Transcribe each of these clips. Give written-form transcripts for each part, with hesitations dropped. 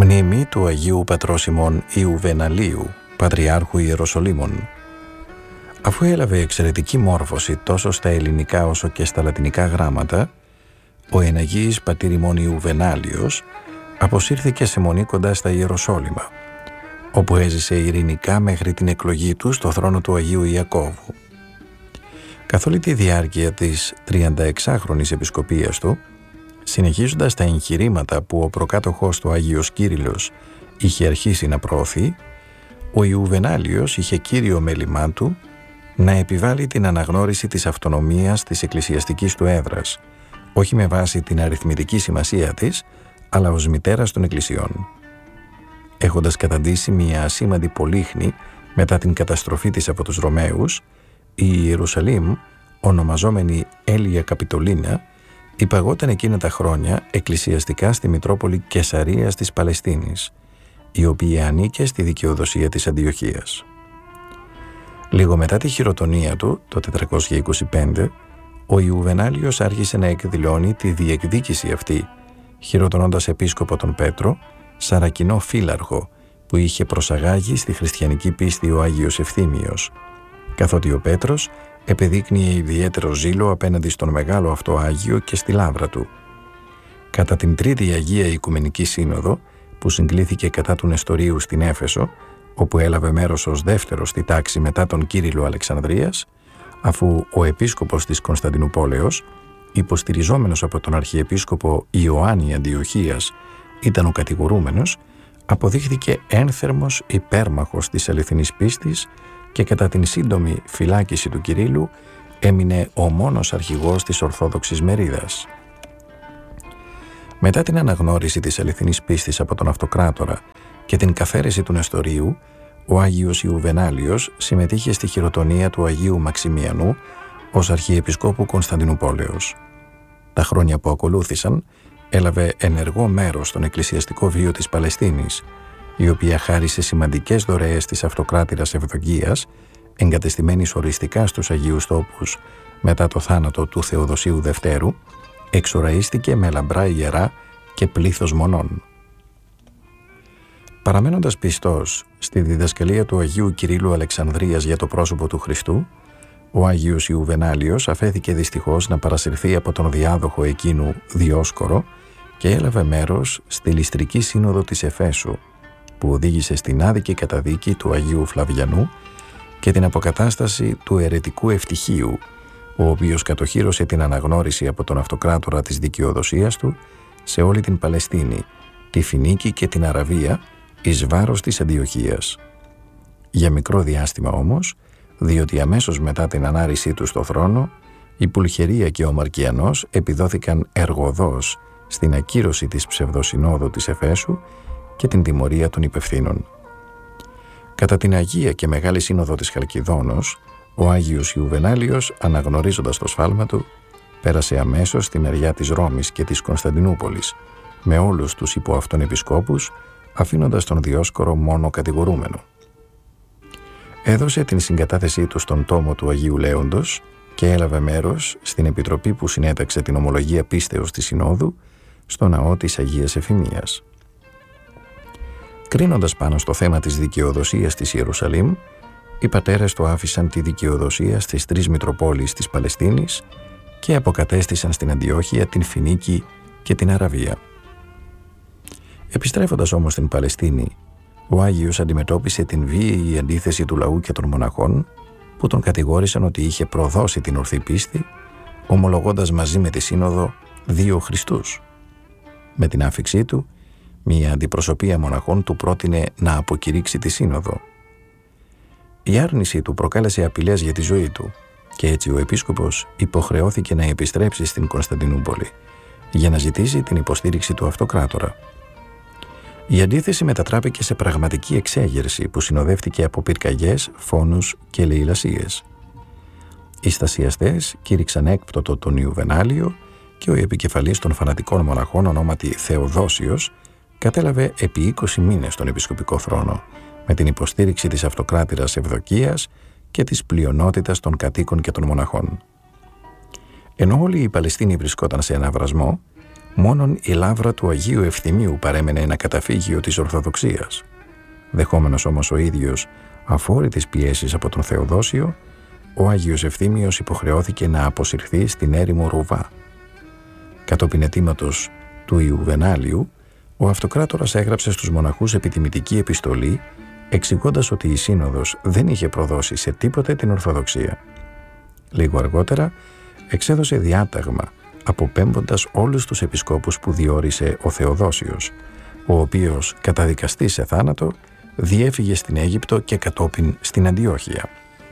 Μνήμη του Αγίου Πατρός ημών Ιουβεναλίου, Πατριάρχου Ιεροσολύμων. Αφού έλαβε εξαιρετική μόρφωση τόσο στα ελληνικά όσο και στα λατινικά γράμματα, ο εναγίης πατήρ ημών Ιουβενάλιος αποσύρθηκε σε μονή κοντά στα Ιεροσόλυμα, όπου έζησε ειρηνικά μέχρι την εκλογή του στο θρόνο του Αγίου Ιακώβου. Καθ' όλη τη διάρκεια της 36χρονης επισκοπίας του, συνεχίζοντας τα εγχειρήματα που ο προκάτοχός του Άγιος Κύριλλος είχε αρχίσει να προωθεί, ο Ιουβενάλιος είχε κύριο μέλημά του να επιβάλλει την αναγνώριση της αυτονομίας της εκκλησιαστικής του έδρας, όχι με βάση την αριθμητική σημασία της, αλλά ως μητέρας των εκκλησιών. Έχοντας καταντήσει μια ασήμαντη πολύχνη μετά την καταστροφή της από τους Ρωμαίους, η Ιερουσαλήμ, ονομαζόμενη Έλια Καπιτολίνα, υπαγόταν εκείνα τα χρόνια εκκλησιαστικά στη Μητρόπολη Καισαρίας της Παλαιστίνης, η οποία ανήκε στη δικαιοδοσία της Αντιοχίας. Λίγο μετά τη χειροτονία του, το 425, ο Ιουβενάλιος άρχισε να εκδηλώνει τη διεκδίκηση αυτή, χειροτονώντας επίσκοπο τον Πέτρο, σαρακινό φύλαρχο που είχε προσαγάγει στη χριστιανική πίστη ο Άγιος Ευθύμιος, καθότι ο Πέτρος επεδείκνυε ιδιαίτερο ζήλο απέναντι στον μεγάλο αυτό Άγιο και στη λάβρα του. Κατά την Τρίτη Αγία Οικουμενική Σύνοδο, που συγκλήθηκε κατά του Νεστορίου στην Έφεσο, όπου έλαβε μέρος ως δεύτερος στη τάξη μετά τον Κύριλλο Αλεξανδρίας, αφού ο επίσκοπος της Κωνσταντινούπολεως, υποστηριζόμενος από τον Αρχιεπίσκοπο Ιωάννη Αντιοχίας, ήταν ο κατηγορούμενος, αποδείχθηκε ένθερμος υπέρμαχος της αληθινής πίστης και κατά την σύντομη φυλάκιση του Κυρίλλου έμεινε ο μόνος αρχηγός της Ορθόδοξης Μερίδας. Μετά την αναγνώριση της αληθινής πίστης από τον Αυτοκράτορα και την καθαίρεση του Νεστορίου, ο Άγιος Ιουβενάλιος συμμετείχε στη χειροτονία του Αγίου Μαξιμιανού ως Αρχιεπισκόπου Κωνσταντινούπολεως. Τα χρόνια που ακολούθησαν έλαβε ενεργό μέρος στον εκκλησιαστικό βίο της Παλαιστίνης, η οποία χάρισε σημαντικές δωρεές της Αυτοκράτηρας Ευδοκίας, εγκατεστημένης οριστικά στους Αγίους Τόπους μετά το θάνατο του Θεοδοσίου Δευτέρου, εξοραίστηκε με λαμπρά ιερά και πλήθος μονών. Παραμένοντας πιστός στη διδασκαλία του Αγίου Κυρίλλου Αλεξανδρίας για το πρόσωπο του Χριστού, ο Άγιος Ιουβενάλιος αφέθηκε δυστυχώς να παρασυρθεί από τον διάδοχο εκείνου Διόσκορο και έλαβε μέρος στη Ληστρική Σύνοδο της Εφέσου, που οδήγησε στην άδικη καταδίκη του Αγίου Φλαβιανού και την αποκατάσταση του αιρετικού Ευτυχίου, ο οποίος κατοχύρωσε την αναγνώριση από τον Αυτοκράτορα της δικαιοδοσίας του σε όλη την Παλαιστίνη, τη Φινίκη και την Αραβία, εις βάρος της Αντιοχίας. Για μικρό διάστημα όμως, διότι αμέσως μετά την ανάρρησή του στο θρόνο, η Πουλχερία και ο Μαρκιανός επιδόθηκαν εργοδός στην ακύρωση της ψευδοσυνόδου της Εφέσου και την τιμωρία των υπευθύνων. Κατά την Αγία και Μεγάλη Σύνοδο της Χαλκιδόνος, ο Άγιος Ιουβενάλιος, αναγνωρίζοντας το σφάλμα του, πέρασε αμέσως στη μεριά της Ρώμης και της Κωνσταντινούπολης, με όλους τους υπό αυτόν επισκόπους, αφήνοντας τον Διόσκορο μόνο κατηγορούμενο. Έδωσε την συγκατάθεσή του στον τόμο του Αγίου Λέοντος και έλαβε μέρος στην επιτροπή που συνέταξε την ομολογία πίστεως της Συνόδου στο ναό της Αγίας Εφημίας. Κρίνοντας πάνω στο θέμα της δικαιοδοσίας της Ιερουσαλήμ, οι πατέρες του άφησαν τη δικαιοδοσία στις 3 Μητροπόλεις της Παλαιστίνης και αποκατέστησαν στην Αντιόχεια την Φινίκη και την Αραβία. Επιστρέφοντας όμως στην Παλαιστίνη, ο Άγιος αντιμετώπισε την βίαιη αντίθεση του λαού και των μοναχών, που τον κατηγόρησαν ότι είχε προδώσει την ορθή πίστη, ομολογώντας μαζί με τη Σύνοδο 2 Χριστούς. Με την άφιξή του, μια αντιπροσωπεία μοναχών του πρότεινε να αποκηρύξει τη Σύνοδο. Η άρνηση του προκάλεσε απειλές για τη ζωή του και έτσι ο επίσκοπος υποχρεώθηκε να επιστρέψει στην Κωνσταντινούπολη για να ζητήσει την υποστήριξη του Αυτοκράτορα. Η αντίθεση μετατράπηκε σε πραγματική εξέγερση που συνοδεύτηκε από πυρκαγιές, φόνους και λαιλασίες. Οι στασιαστές κήρυξαν έκπτωτο τον Ιουβενάλιο και ο επικεφαλής των φανατικών μοναχών, ονόματι Θεοδόσιος, κατέλαβε επί 20 μήνες τον επισκοπικό θρόνο με την υποστήριξη της Αυτοκράτηρας Ευδοκίας και της πλειονότητας των κατοίκων και των μοναχών. Ενώ όλη η Παλαιστίνη βρισκόταν σε αναβρασμό, μόνον η λάβρα του Αγίου Ευθυμίου παρέμενε ένα καταφύγιο της Ορθοδοξίας. Δεχόμενος όμως ο ίδιος αφόρητες πιέσεις από τον Θεοδόσιο, ο Άγιος Ευθύμιος υποχρεώθηκε να αποσυρθεί στην έρημο Ρουβά. Κατόπιν αιτήματος του Ιουβενάλιου, ο Αυτοκράτορας έγραψε στους μοναχούς επιτιμητική επιστολή, εξηγώντας ότι η Σύνοδος δεν είχε προδώσει σε τίποτε την Ορθοδοξία. Λίγο αργότερα εξέδωσε διάταγμα, αποπέμποντας όλους τους επισκόπους που διόρισε ο Θεοδόσιος, ο οποίος, καταδικαστής σε θάνατο, διέφυγε στην Αίγυπτο και κατόπιν στην Αντιόχεια.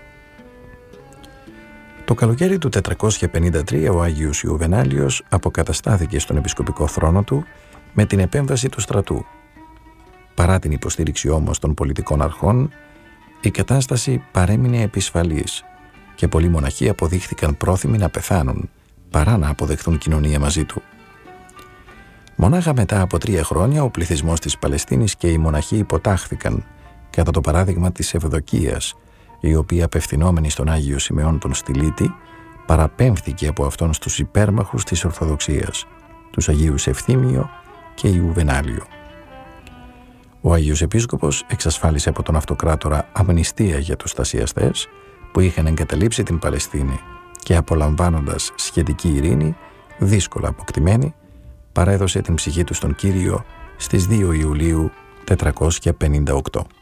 Το καλοκαίρι του 453 ο Άγιος Ιουβενάλιος αποκαταστάθηκε στον επισκοπικό θρόνο του με την επέμβαση του στρατού. Παρά την υποστήριξη όμως των πολιτικών αρχών, η κατάσταση παρέμεινε επισφαλής και πολλοί μοναχοί αποδείχθηκαν πρόθυμοι να πεθάνουν παρά να αποδεχθούν κοινωνία μαζί του. Μονάχα μετά από 3 χρόνια ο πληθυσμός της Παλαιστίνης και οι μοναχοί υποτάχθηκαν κατά το παράδειγμα της Ευδοκίας, η οποία απευθυνόμενη στον Άγιο Σιμεών τον Στυλίτη παραπέμφθηκε από αυτόν στους υπέρμαχους της Ορθοδοξίας, τους Αγίους Ευθύμιο και Ιουβενάλιο. Ο Άγιος Επίσκοπος εξασφάλισε από τον Αυτοκράτορα αμνηστία για τους στασιαστές που είχαν εγκαταλείψει την Παλαιστίνη και απολαμβάνοντας σχετική ειρήνη, δύσκολα αποκτημένη, παρέδωσε την ψυχή του στον Κύριο στις 2 Ιουλίου 458.